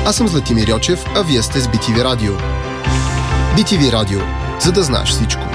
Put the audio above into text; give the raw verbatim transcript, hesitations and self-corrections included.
Аз съм Златимир Йочев, а вие сте с би ти ви Радио. би ти ви Радио, за да знаеш всичко.